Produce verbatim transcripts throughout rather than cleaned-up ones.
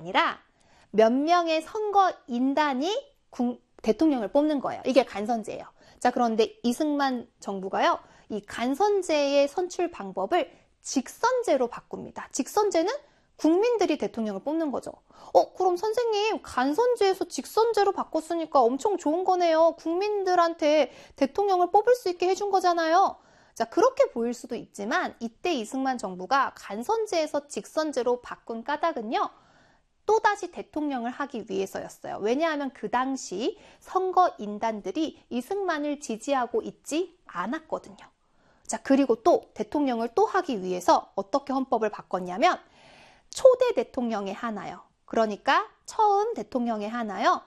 아니라 몇 명의 선거인단이 국, 대통령을 뽑는 거예요. 이게 간선제예요. 자, 그런데 이승만 정부가요, 이 간선제의 선출 방법을 직선제로 바꿉니다. 직선제는 국민들이 대통령을 뽑는 거죠. 어, 그럼 선생님, 간선제에서 직선제로 바꿨으니까 엄청 좋은 거네요. 국민들한테 대통령을 뽑을 수 있게 해준 거잖아요. 자, 그렇게 보일 수도 있지만 이때 이승만 정부가 간선제에서 직선제로 바꾼 까닭은요, 또다시 대통령을 하기 위해서였어요. 왜냐하면 그 당시 선거인단들이 이승만을 지지하고 있지 않았거든요. 자, 그리고 또 대통령을 또 하기 위해서 어떻게 헌법을 바꿨냐면 초대 대통령에 한하여, 그러니까 처음 대통령에 한하여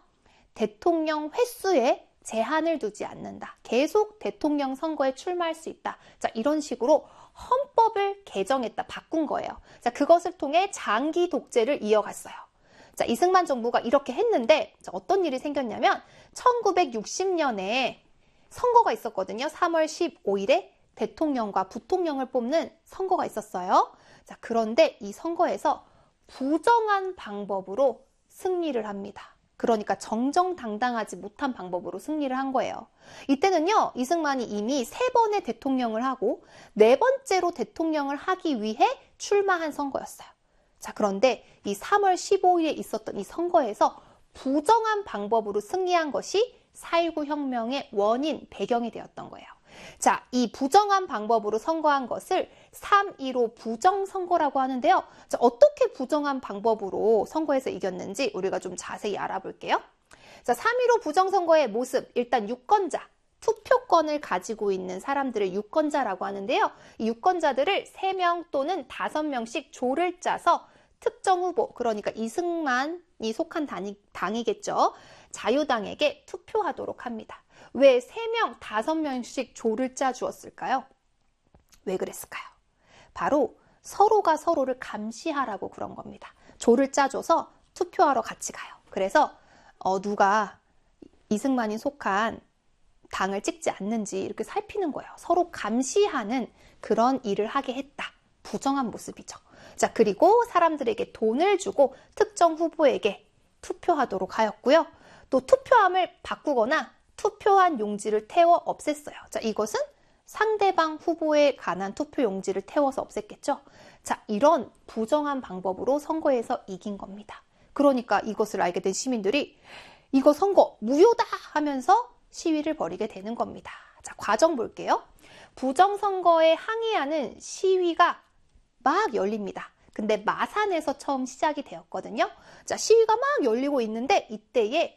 대통령 횟수에 제한을 두지 않는다. 계속 대통령 선거에 출마할 수 있다. 자, 이런 식으로 헌법을 개정했다. 바꾼 거예요. 자, 그것을 통해 장기 독재를 이어갔어요. 자, 이승만 정부가 이렇게 했는데 자, 어떤 일이 생겼냐면 천구백육십 년에 선거가 있었거든요. 삼월 십오일에 대통령과 부통령을 뽑는 선거가 있었어요. 자, 그런데 이 선거에서 부정한 방법으로 승리를 합니다. 그러니까 정정당당하지 못한 방법으로 승리를 한 거예요. 이때는요, 이승만이 이미 세 번의 대통령을 하고 네 번째로 대통령을 하기 위해 출마한 선거였어요. 자, 그런데 이 삼월 십오일에 있었던 이 선거에서 부정한 방법으로 승리한 것이 사 일구 혁명의 원인, 배경이 되었던 거예요. 자, 이 부정한 방법으로 선거한 것을 삼 일오 부정선거라고 하는데요. 자, 어떻게 부정한 방법으로 선거에서 이겼는지 우리가 좀 자세히 알아볼게요. 자, 삼 일오 부정선거의 모습, 일단 유권자, 투표권을 가지고 있는 사람들을 유권자라고 하는데요. 이 유권자들을 세 명 또는 다섯 명씩 조를 짜서 특정 후보, 그러니까 이승만이 속한 당이, 당이겠죠. 자유당에게 투표하도록 합니다. 왜 세 명, 다섯 명씩 조를 짜 주었을까요? 왜 그랬을까요? 바로 서로가 서로를 감시하라고 그런 겁니다. 조를 짜줘서 투표하러 같이 가요. 그래서 어, 누가 이승만이 속한 당을 찍지 않는지 이렇게 살피는 거예요. 서로 감시하는 그런 일을 하게 했다. 부정한 모습이죠. 자, 그리고 사람들에게 돈을 주고 특정 후보에게 투표하도록 하였고요. 또 투표함을 바꾸거나 투표한 용지를 태워 없앴어요. 자, 이것은 상대방 후보에 관한 투표 용지를 태워서 없앴겠죠. 자, 이런 부정한 방법으로 선거에서 이긴 겁니다. 그러니까 이것을 알게 된 시민들이 이거 선거 무효다 하면서 시위를 벌이게 되는 겁니다. 자, 과정 볼게요. 부정선거에 항의하는 시위가 막 열립니다. 근데 마산에서 처음 시작이 되었거든요. 자, 시위가 막 열리고 있는데 이때에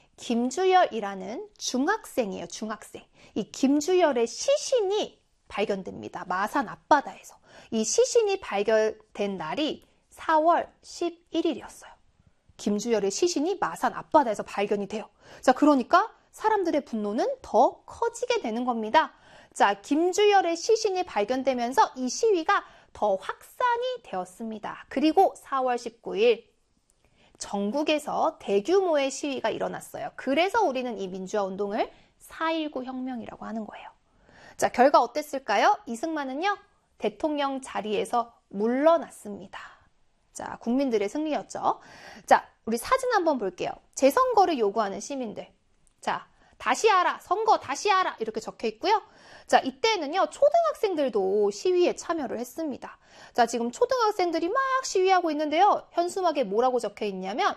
김주열이라는 중학생이에요. 중학생. 이 김주열의 시신이 발견됩니다. 마산 앞바다에서. 이 시신이 발견된 날이 사월 십일일이었어요. 김주열의 시신이 마산 앞바다에서 발견이 돼요. 자, 그러니까 사람들의 분노는 더 커지게 되는 겁니다. 자, 김주열의 시신이 발견되면서 이 시위가 더 확산이 되었습니다. 그리고 사월 십구일 전국에서 대규모의 시위가 일어났어요. 그래서 우리는 이 민주화 운동을 사 일구 혁명이라고 하는 거예요. 자, 결과 어땠을까요? 이승만은요, 대통령 자리에서 물러났습니다. 자, 국민들의 승리였죠. 자, 우리 사진 한번 볼게요. 재선거를 요구하는 시민들. 자, 다시 하라, 선거 다시 하라 이렇게 적혀 있고요. 자, 이때는요, 초등학생들도 시위에 참여를 했습니다. 자, 지금 초등학생들이 막 시위하고 있는데요. 현수막에 뭐라고 적혀 있냐면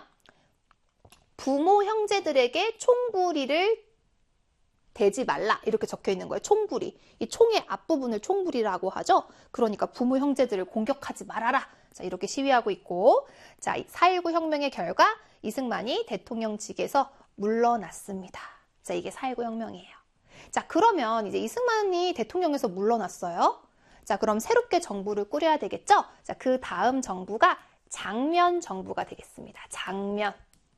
부모 형제들에게 총부리를 대지 말라 이렇게 적혀 있는 거예요. 총부리. 이 총의 앞부분을 총부리라고 하죠. 그러니까 부모 형제들을 공격하지 말아라. 자, 이렇게 시위하고 있고, 자, 사 일구 혁명의 결과 이승만이 대통령직에서 물러났습니다. 자, 이게 사 일구 혁명이에요. 자, 그러면 이제 이승만이 대통령에서 물러났어요. 자, 그럼 새롭게 정부를 꾸려야 되겠죠? 자, 그 다음 정부가 장면 정부가 되겠습니다. 장면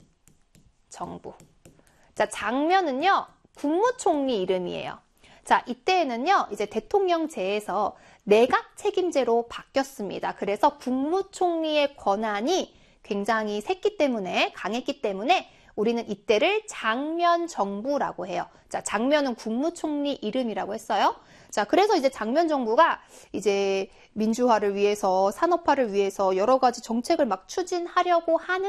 정부. 자, 장면은요, 국무총리 이름이에요. 자, 이때에는요, 이제 대통령제에서 내각 책임제로 바뀌었습니다. 그래서 국무총리의 권한이 굉장히 셌기 때문에, 강했기 때문에 우리는 이때를 장면 정부라고 해요. 자, 장면은 국무총리 이름이라고 했어요. 자, 그래서 이제 장면 정부가 이제 민주화를 위해서, 산업화를 위해서 여러 가지 정책을 막 추진하려고 하는